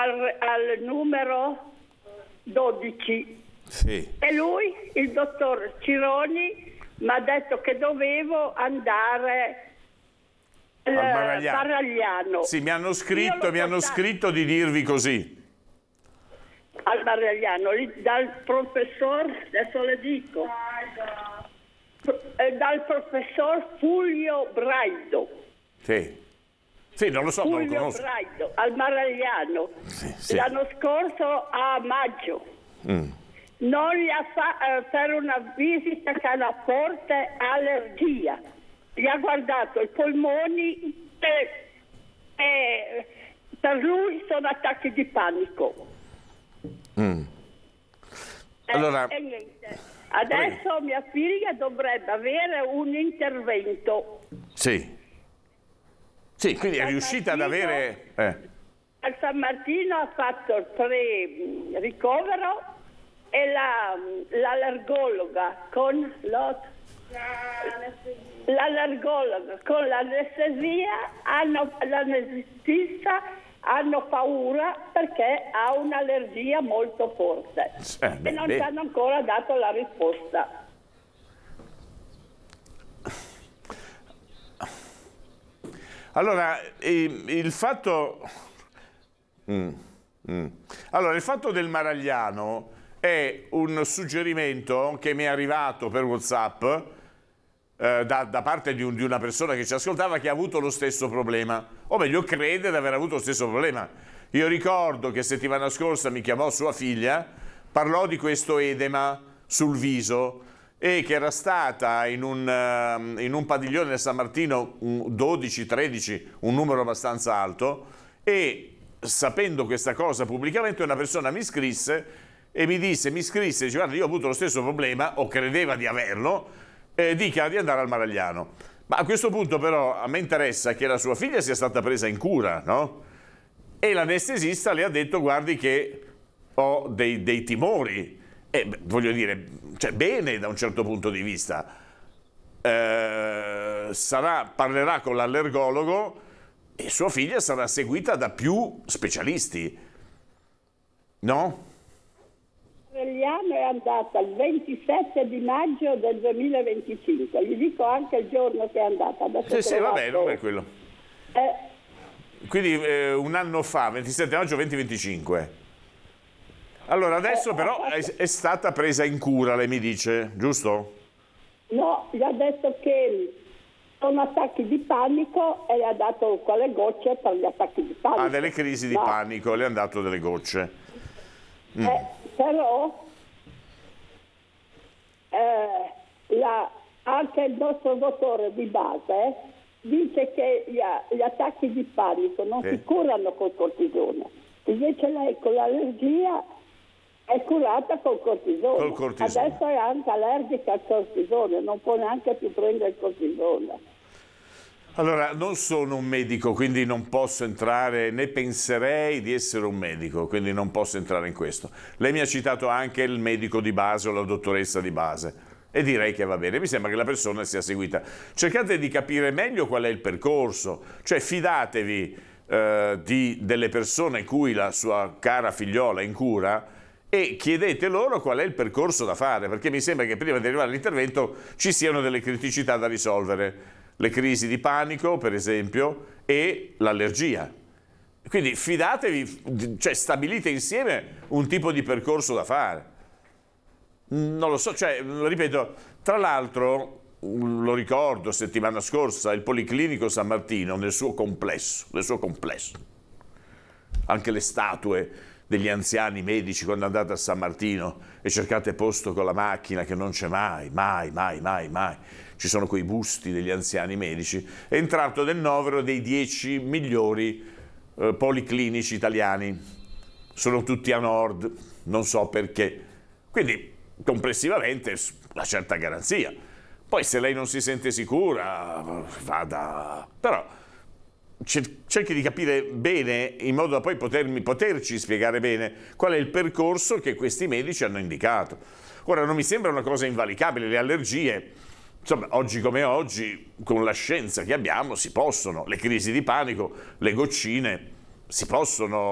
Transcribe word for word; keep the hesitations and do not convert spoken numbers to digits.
al, al numero dodici. Sì. E lui, il dottor Cironi, mi ha detto che dovevo andare al Maragliano. Maragliano. Sì, mi hanno scritto, Io mi l'ho hanno portato scritto di dirvi così. al Maragliano, lì dal professor, adesso le dico, eh, dal professor Fulvio Braido. Sì. Sì, non lo so, non lo Fulvio conosco. Braido, al Maragliano, Sì, sì. l'anno scorso a maggio. Mm. Non gli ha fa- eh, per una visita che ha una forte allergia. Gli ha guardato i polmoni e, e per lui sono attacchi di panico. Mm. Allora, E, e niente. Adesso mia figlia dovrebbe avere un intervento. sì. Sì, quindi è San riuscita ad Martino- avere... Eh. Al San Martino ha fatto il pre-ricovero e la, l'allergologa con lo, l'allergologa con l'anestesia, hanno, l'anestesista hanno paura perché ha un'allergia molto forte Eh, beh, e non beh. ci hanno ancora dato la risposta. Allora, eh, il fatto... Mm, mm. Allora, il fatto del Maragliano è un suggerimento che mi è arrivato per WhatsApp eh, da, da parte di, un- di una persona che ci ascoltava che ha avuto lo stesso problema, o meglio crede di aver avuto lo stesso problema. Io ricordo che settimana scorsa mi chiamò sua figlia, parlò di questo edema sul viso e che era stata in un, eh, in un padiglione del San Martino un dodici tredici, un numero abbastanza alto, e sapendo questa cosa pubblicamente una persona mi scrisse e mi disse, mi scrisse, dice, guarda, io ho avuto lo stesso problema, o credeva di averlo, eh, dica di andare al Maragliano. Ma a questo punto però a me interessa che la sua figlia sia stata presa in cura, no? E l'anestesista le ha detto, guardi che ho dei, dei timori, e beh, voglio dire, cioè, bene da un certo punto di vista. Eh, sarà, parlerà con l'allergologo e sua figlia sarà seguita da più specialisti, no? Maragliano è andata il ventisette di maggio del duemilaventicinque, gli dico anche il giorno che è andata. Adesso Sì, ho sì, va trovato- bene, non è quello. Eh, Quindi eh, un anno fa, ventisette maggio duemilaventicinque. Allora adesso però è, è stata presa in cura, lei mi dice, giusto? no, gli ha detto che sono attacchi di panico e gli ha dato quelle gocce per gli attacchi di panico. Ha delle crisi di No, panico, le hanno dato delle gocce. eh, però eh, la- anche il nostro dottore di base dice che gli, a- gli attacchi di panico non Sì. si curano col cortisone, invece lei con l'allergia è curata col cortisone. Col cortisone. Adesso è anche allergica al cortisone, non può neanche più prendere il cortisone. Allora, non sono un medico, quindi non posso entrare, né penserei di essere un medico, quindi non posso entrare in questo. Lei mi ha citato anche il medico di base o la dottoressa di base e direi che va bene, mi sembra che la persona sia seguita. Cercate di capire meglio qual è il percorso, cioè fidatevi eh, di, delle persone cui la sua cara figliola è in cura e chiedete loro qual è il percorso da fare, perché mi sembra che prima di arrivare all'intervento ci siano delle criticità da risolvere, le crisi di panico per esempio e l'allergia. Quindi fidatevi, cioè stabilite insieme un tipo di percorso da fare. Non lo so, cioè, lo ripeto, tra l'altro, lo ricordo settimana scorsa, il Policlinico San Martino nel suo complesso, nel suo complesso, anche le statue degli anziani medici quando andate a San Martino e cercate posto con la macchina che non c'è mai, mai, mai, mai, mai. Ci sono quei busti degli anziani medici, è entrato nel novero dei dieci migliori eh, policlinici italiani. Sono tutti a nord, non so perché. Quindi complessivamente una certa garanzia. Poi se lei non si sente sicura, vada... Però cerchi di capire bene, in modo da poi potermi, poterci spiegare bene qual è il percorso che questi medici hanno indicato. Ora, non mi sembra una cosa invalicabile, le allergie, insomma, oggi come oggi, con la scienza che abbiamo, si possono, le crisi di panico, le goccine, si possono